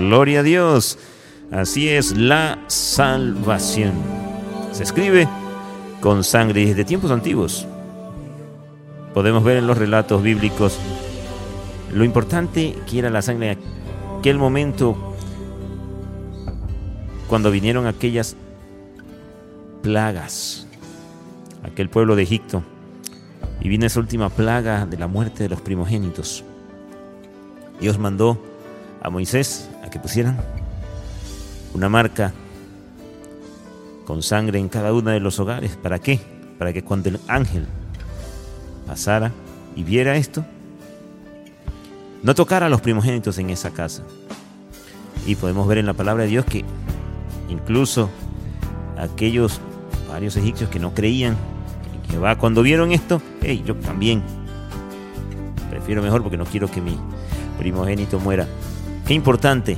Gloria a Dios. Así es la salvación. Se escribe con sangre y desde tiempos antiguos. Podemos ver en los relatos bíblicos lo importante que era la sangre en aquel momento cuando vinieron aquellas plagas, aquel pueblo de Egipto, y vino esa última plaga de la muerte de los primogénitos. Dios mandó a Moisés a que pusieran una marca con sangre en cada uno de los hogares. ¿Para qué? Para que cuando el ángel pasara y viera esto, no tocara a los primogénitos en esa casa. Y podemos ver en la palabra de Dios que incluso aquellos varios egipcios que no creían en Jehová, cuando vieron esto, yo también prefiero mejor porque no quiero que mi primogénito muera. Qué importante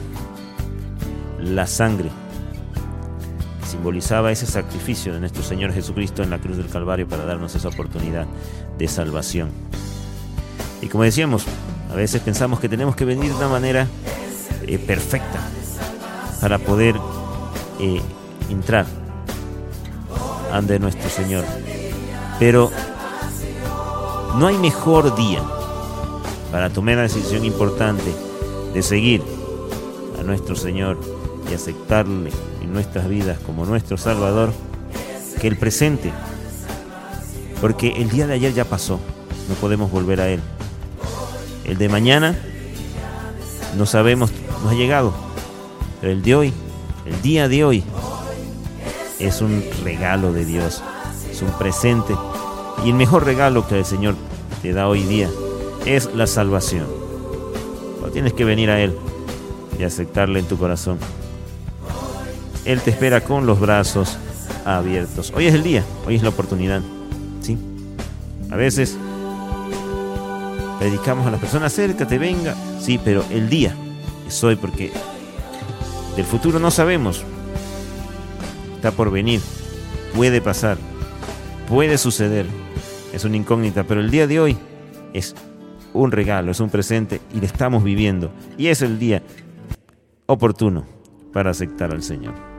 la sangre que simbolizaba ese sacrificio de nuestro Señor Jesucristo en la cruz del Calvario para darnos esa oportunidad de salvación. Y como decíamos, a veces pensamos que tenemos que venir de una manera perfecta para poder entrar ante nuestro Señor. Pero no hay mejor día para tomar la decisión importante de seguir a nuestro Señor y aceptarle en nuestras vidas como nuestro Salvador que el presente. Porque el día de ayer ya pasó, no podemos volver a Él. El de mañana no sabemos, no ha llegado. Pero el de hoy, el día de hoy, es un regalo de Dios, es un presente. Y el mejor regalo que el Señor te da hoy día es la salvación. No tienes que venir a Él y aceptarle en tu corazón. Él te espera con los brazos abiertos. Hoy es el día, hoy es la oportunidad. ¿Sí? A veces predicamos a las personas, acércate, venga. Sí, pero el día es hoy, porque del futuro no sabemos. Está por venir, puede pasar, puede suceder. Es una incógnita, pero el día de hoy es un regalo, es un presente y lo estamos viviendo. Y es el día oportuno para aceptar al Señor.